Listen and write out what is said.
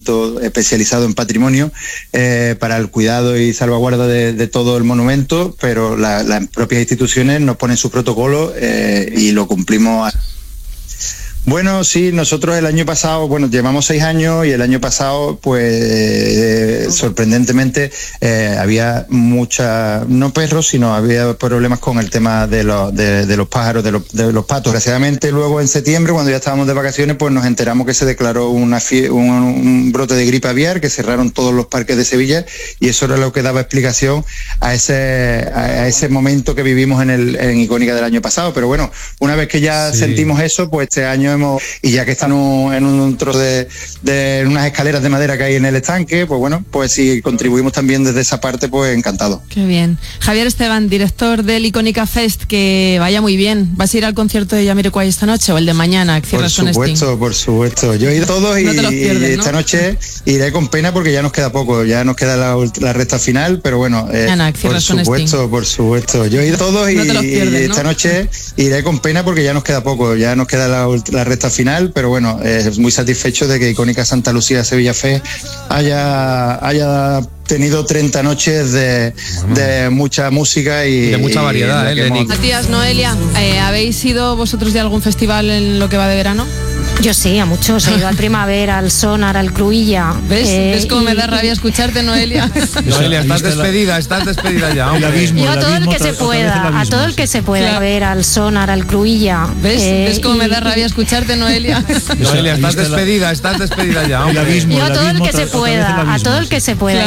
departamento especializado en patrimonio para el cuidado y salvaguarda de todo el monumento, pero las propias instituciones nos ponen su protocolo y lo cumplimos. Bueno, sí, nosotros el año pasado, llevamos 6 años y el año pasado, pues, sorprendentemente, había no perros, sino había problemas con el tema de los pájaros, de los patos. Desgraciadamente, luego en septiembre, cuando ya estábamos de vacaciones, pues nos enteramos que se declaró un brote de gripe aviar, que cerraron todos los parques de Sevilla, y eso era lo que daba explicación a ese momento que vivimos en Icónica del año pasado. Pero bueno, una vez que ya sentimos eso, pues este año y ya que están en un trozo de unas escaleras de madera que hay en el estanque, pues bueno, pues si contribuimos también desde esa parte, pues encantado. Qué bien. Javier Esteban, director del Icónica Fest, que vaya muy bien. ¿Vas a ir al concierto de Jamiroquai esta noche o el de mañana? Por supuesto. Yo he ido a todos y esta noche iré con pena porque ya nos queda poco, ya nos queda la recta final, pero bueno, por supuesto. Yo he ido a todos y esta noche iré con pena porque ya nos queda poco, ya nos queda la recta final, pero bueno, muy satisfecho de que Icónica Santa Lucía Sevilla Fest haya tenido 30 noches de mucha música y de mucha variedad. Matías, Noelia, ¿habéis ido vosotros de algún festival en lo que va de verano? Yo sí, a muchos. He ido al Primavera, al Sonar, al Cruïlla. ¿Ves cómo me da rabia escucharte, Noelia? Noelia, estás despedida ya. Yo a todo el que se pueda, ver al Sonar, al Cruïlla. ¿Ves cómo me da rabia escucharte, Noelia? Noelia, estás despedida ya. Yo a todo el que se pueda,